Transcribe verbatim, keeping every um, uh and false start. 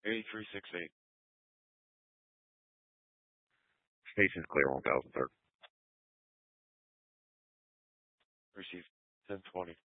eighty-three six eight. Station's clear, one thousand third. Received ten twenty.